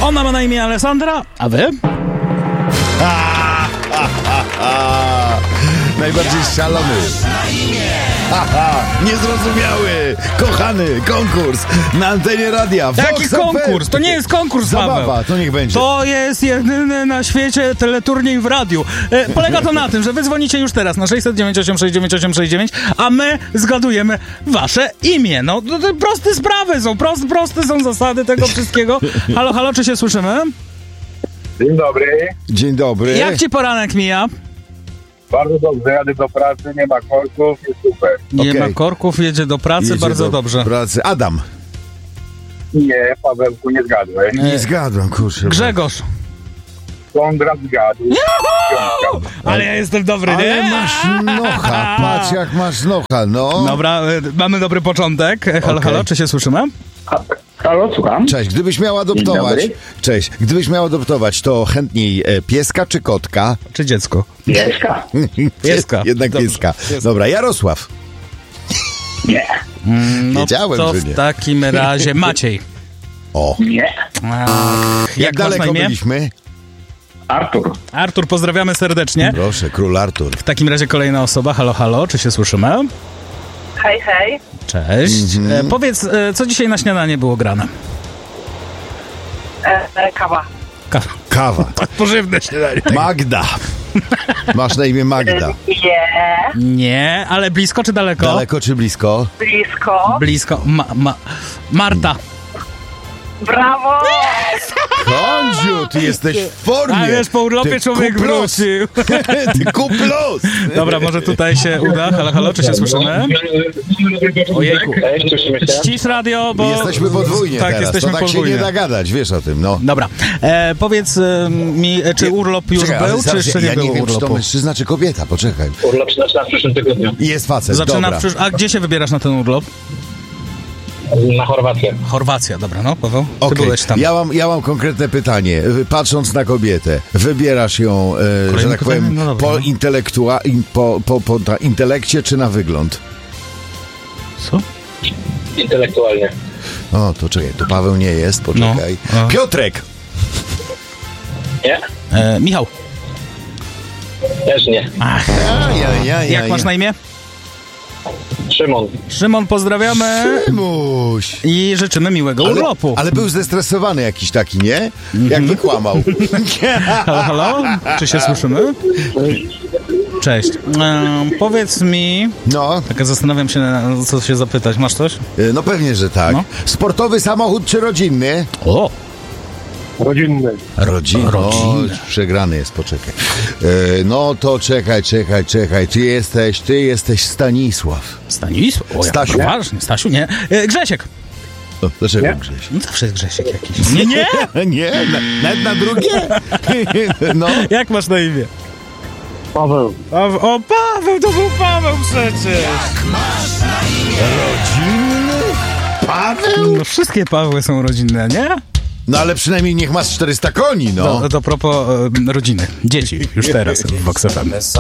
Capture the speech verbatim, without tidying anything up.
Ona ma na imię Alessandra, a wy? Ha, ha, ha, ha. Najbardziej szalony. Haha, niezrozumiały, kochany konkurs na antenie radia. Jaki konkurs? To nie jest konkurs, Zabawa, Paweł. to niech będzie. To jest jedyny na świecie teleturniej w radiu. E, polega to na tym, że wy dzwonicie już teraz na sześćset dziewięćdziesiąt osiem sześćdziesiąt dziewięć osiem sześćdziesiąt dziewięć, a my zgadujemy wasze imię. No, to, to proste sprawy są, proste, proste są zasady tego wszystkiego. Halo, halo, czy się słyszymy? Dzień dobry. Dzień dobry. Jak ci poranek mija? Bardzo dobrze, jadę do pracy, nie ma korków, jest super. Nie Okej. ma korków, jedzie do pracy, Jedzie bardzo do dobrze. Pracy. Adam. Nie, Pawełku, nie zgadłeś. Nie zgadłem, kurczę. Grzegorz. Kondrat zgadł. Piątka. Ale ja jestem dobry, Ale nie? masz nocha, patrz jak masz nocha, no. Dobra, e, mamy dobry początek. E, Halo, Okej. halo, czy się słyszymy? Halo, słucham? Cześć, gdybyś miał adoptować, Dzień cześć, gdybyś miał adoptować, to chętniej e, pieska czy kotka? Czy dziecko? Pieska. Pieska. Jednak Dobrze. pieska. Pieska. Dobra, Jarosław. Nie. No Wiedziałem, to że w nie. takim razie Maciej. O, Nie. Ach, jak, jak masz na daleko imię? byliśmy? Artur. Artur, pozdrawiamy serdecznie. Proszę, król Artur. W takim razie kolejna osoba. Halo, halo, czy się słyszymy? Hej, hej. Cześć. Mhm. E, powiedz, e, co dzisiaj na śniadanie było grane? E, e, kawa. Ka- Kawa. Pożywne śniadanie. Magda. Masz na imię Magda. Nie. Nie, ale blisko czy daleko? Daleko czy blisko? Blisko. Blisko. Ma, ma, Marta. Brawo. Kądziu, ty jesteś w formie. A wiesz, po urlopie Ty człowiek Q plus. wrócił. Ty Q plus. Dobra, może tutaj się uda. Halo, halo, czy się słyszymy? Ojejku. Cześć, słyszymy się? Ścisz radio, bo... Jesteśmy podwójnie Tak, teraz. jesteśmy to tak podwójnie. się nie da gadać, wiesz o tym, no. Dobra, e, powiedz e, mi, e, czy urlop już Czekaj, ale był, czy zaraz, jeszcze nie ja było nie wiem, czy to urlopu? mężczyzna, czy kobieta, poczekaj. Urlop zaczyna w przyszłym tygodniu. I jest facet, Zaczyna dobra. w przysz... A gdzie się wybierasz na ten urlop? Na Chorwację. Chorwacja, dobra, no, Paweł, ty Okej, byłeś tam. ja, mam, ja mam konkretne pytanie. Patrząc na kobietę, wybierasz ją, e, że Kolejne tak pytanie? powiem, No dobra. po, intelektua, in, po, po, po ta intelekcie, czy na wygląd? Co? Intelektualnie. O, to czekaj, to Paweł nie jest, poczekaj. No, a. Piotrek! Nie? E, Michał, Też nie. ach, Ja, ja, ja, ja, jak masz na imię? Szymon. Szymon, pozdrawiamy Muś. i życzymy miłego Ale, urlopu. ale był zestresowany jakiś taki, nie? Jakby kłamał. Halo, halo, czy się słyszymy? Cześć, e, powiedz mi, No, tak zastanawiam się, na co się zapytać, masz coś? e, no pewnie, że tak. No. Sportowy samochód czy rodzinny? O, Rodzinny. Rodzinny. Rodzinny. O, przegrany jest, poczekaj. E, no to czekaj, czekaj, czekaj. Ty jesteś, ty jesteś Stanisław. Stanisław? O, jak Stasiu. poważnie, Stasiu, nie. E, Grzesiek. O, dlaczego Nie? Grześ? No zawsze jest Grzesiek jakiś. Nie, nie? Nie, na, nawet na drugie? No. Jak masz na imię? Paweł. Paweł, o, Paweł, to był Paweł przecież. Rodzinny? Paweł? No wszystkie Pawły są rodzinne, nie? No ale przynajmniej niech masz czterysta koni, no. To, to propos e, rodziny, dzieci już teraz w Vox F M.